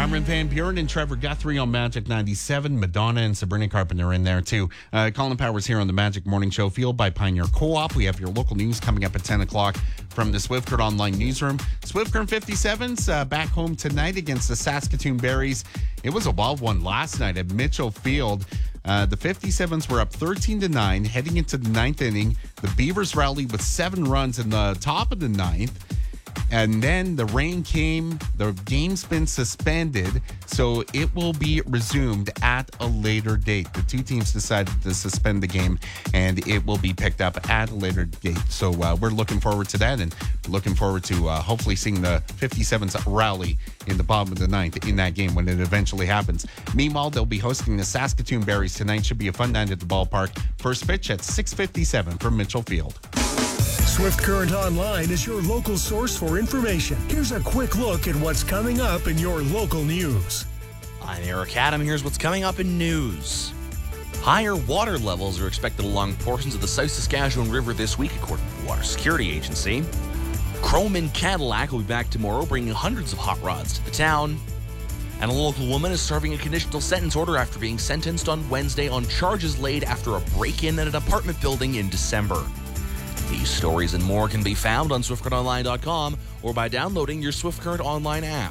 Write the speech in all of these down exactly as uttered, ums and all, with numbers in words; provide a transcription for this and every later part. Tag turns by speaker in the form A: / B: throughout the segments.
A: Armin van Buren and Trevor Guthrie on Magic ninety-seven. Madonna and Sabrina Carpenter in there, too. Uh, Colin Powers here on the Magic Morning Show, fueled by Pioneer Co-op. We have your local news coming up at ten o'clock from the Swift Current Online Newsroom. Swift Current fifty-sevens uh, back home tonight against the Saskatoon Berries. It was a wild one last night at Mitchell Field. Uh, the fifty-sevens were up thirteen to nine heading into the ninth inning. The Beavers rallied with seven runs in the top of the ninth. And then the rain came. The game's been suspended, so it will be resumed at a later date. The two teams decided to suspend the game, and it will be picked up at a later date. So uh, we're looking forward to that, and looking forward to uh, hopefully seeing the fifty-sevens rally in the bottom of the ninth in that game when it eventually happens. Meanwhile, they'll be hosting the Saskatoon Berries tonight. Should be a fun night at the ballpark. First pitch at six fifty-seven from Mitchell Field.
B: Swift Current Online is your local source for information. Here's a quick look at what's coming up in your local news.
C: I'm Eric Adam. Here's what's coming up in news. Higher water levels are expected along portions of the South Saskatchewan River this week, according to the Water Security Agency. Croman Cadillac will be back tomorrow, bringing hundreds of hot rods to the town. And a local woman is serving a conditional sentence order after being sentenced on Wednesday on charges laid after a break-in at an apartment building in December. These stories and more can be found on swift current online dot com or by downloading your Swift Current Online app.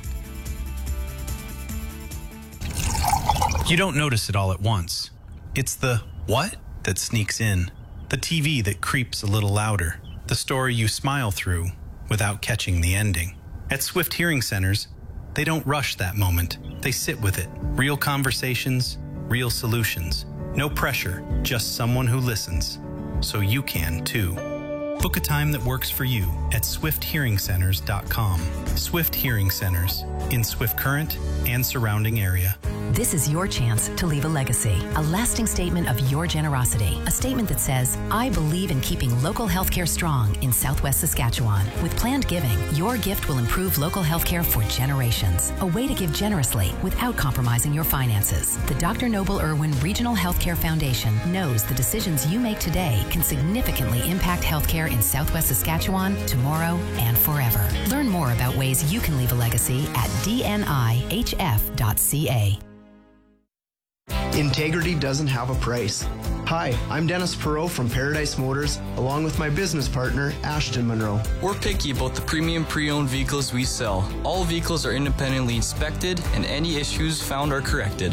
D: You don't notice it all at once. It's the what that sneaks in, the T V that creeps a little louder, the story you smile through without catching the ending. At Swift Hearing Centers, they don't rush that moment. They sit with it. Real conversations, real solutions. No pressure, just someone who listens. So you can too. Book a time that works for you at swift hearing centers dot com. Swift Hearing Centers in Swift Current and surrounding area.
E: This is your chance to leave a legacy, a lasting statement of your generosity, a statement that says, I believe in keeping local healthcare strong in Southwest Saskatchewan. With planned giving, your gift will improve local healthcare for generations, a way to give generously without compromising your finances. The Doctor Noble Irwin Regional Healthcare Foundation knows the decisions you make today can significantly impact healthcare in Southwest Saskatchewan, tomorrow, and forever. Learn more about ways you can leave a legacy at d n i h f dot c a.
F: Integrity doesn't have a price. Hi, I'm Dennis Perot from Paradise Motors, along with my business partner, Ashton Monroe.
G: We're picky about the premium pre-owned vehicles we sell. All vehicles are independently inspected, and any issues found are corrected.